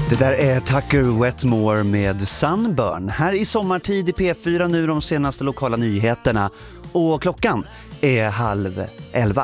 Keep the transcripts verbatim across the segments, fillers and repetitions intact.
Det där är Tucker Wetmore med Sunburn. Här i sommartid i P fyra nu de senaste lokala nyheterna. Och klockan är halv elva.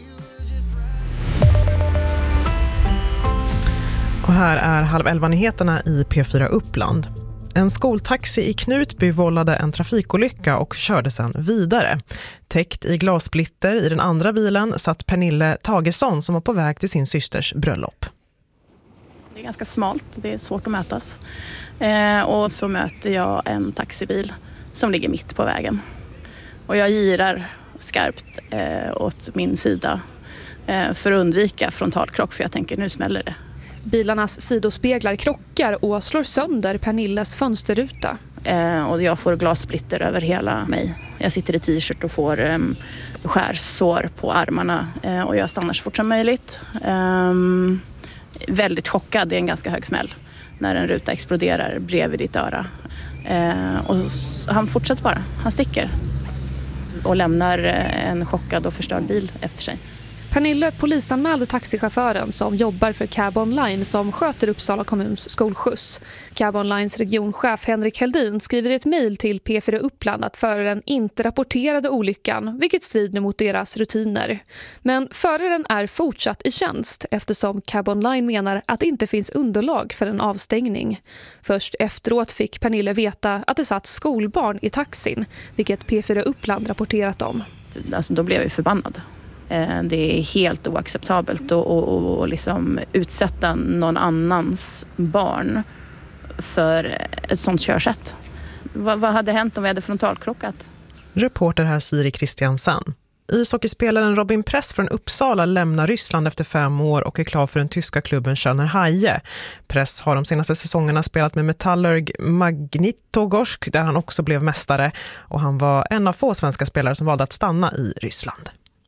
Och här är halv elva nyheterna i P fyra Uppland. En skoltaxi i Knutby vållade en trafikolycka och körde sedan vidare. Täckt i glassplitter i den andra bilen satt Pernille Tagesson som var på väg till sin systers bröllop. Det är ganska smalt, det är svårt att mötas. Eh, och så möter jag en taxibil som ligger mitt på vägen. Och jag girar skarpt eh, åt min sida eh, för att undvika frontalkrock, för jag tänker nu smäller det. Bilarnas sidospeglar krockar och slår sönder Pernilles fönsterruta. Eh, och jag får glassplitter över hela mig. Jag sitter i t-shirt och får eh, skärsår på armarna eh, och jag stannar så fort som möjligt. Eh, väldigt chockad, det är en ganska hög smäll när en ruta exploderar bredvid ditt öra. Eh, och han fortsätter bara, han sticker och lämnar en chockad och förstörd bil efter sig. Pernille polisanmälde taxichauffören som jobbar för Cab Online som sköter Uppsala kommuns skolskjuts. Cab Onlines regionchef Henrik Heldin skriver i ett mejl till P fyra Uppland att föraren inte rapporterade olyckan, vilket strider mot deras rutiner. Men föraren är fortsatt i tjänst eftersom Cab Online menar att det inte finns underlag för en avstängning. Först efteråt fick Pernille veta att det satt skolbarn i taxin, vilket P fyra Uppland rapporterat om. Alltså, då blev jag förbannad. Det är helt oacceptabelt att och, och, och liksom utsätta någon annans barn för ett sånt körsätt. Vad, vad hade hänt om vi hade frontalkrockat? Reporter här Siri Kristiansson. Ishockeyspelaren Robin Press från Uppsala lämnar Ryssland efter fem år och är klar för den tyska klubben Schöner Haie. Press har de senaste säsongerna spelat med Metallurg Magnitogorsk där han också blev mästare, och han var en av få svenska spelare som valde att stanna i Ryssland.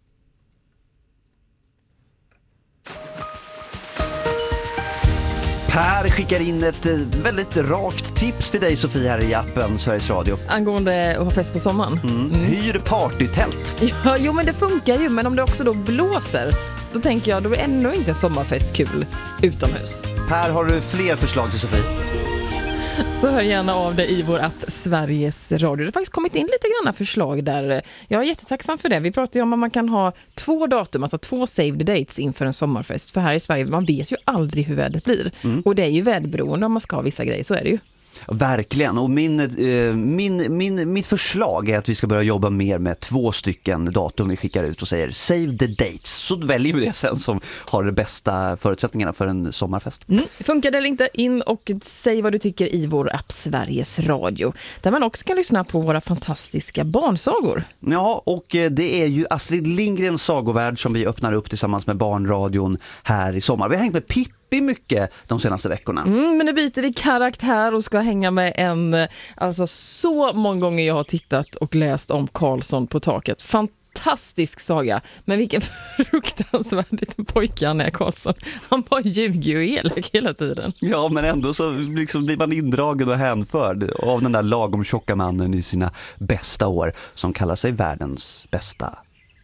Per skickar in ett väldigt rakt tips till dig, Sofie, här i appen Sveriges Radio. Angående att ha fest på sommaren. Mm. Mm. Hyr partytält. Ja, jo, men det funkar ju. Men om det också då blåser, då tänker jag, då är ändå inte en sommarfest kul utomhus. Per, har du fler förslag till Sofie? Så hör gärna av dig i vår app Sveriges Radio. Det har faktiskt kommit in lite granna förslag där. Jag är jättetacksam för det. Vi pratar ju om att man kan ha två datum, alltså två save the dates inför en sommarfest. För här i Sverige, man vet ju aldrig hur vädret blir. Mm. Och det är ju väderberoende om man ska ha vissa grejer, så är det ju. Verkligen, och min, eh, min, min, mitt förslag är att vi ska börja jobba mer med två stycken datum vi skickar ut och säger save the dates, så väljer vi det sen som har de bästa förutsättningarna för en sommarfest. Mm. Funkar det eller inte? In och säg vad du tycker i vår app Sveriges Radio, där man också kan lyssna på våra fantastiska barnsagor. Ja, och det är ju Astrid Lindgrens sagovärld som vi öppnar upp tillsammans med barnradion här i sommar. Vi har hängt med Pippi mycket de senaste veckorna. Mm, men nu byter vi karaktär och ska hänga med en, alltså så många gånger jag har tittat och läst om Karlsson på taket. Fantastisk saga, men vilken fruktansvärd liten pojke han är, Karlsson. Han bara ljuger och elak hela tiden. Ja, men ändå så liksom blir man indragen och hänförd av den där lagom tjocka mannen i sina bästa år som kallar sig världens bästa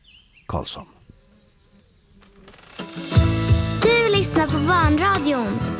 Karlsson. Lyssna på Barnradion.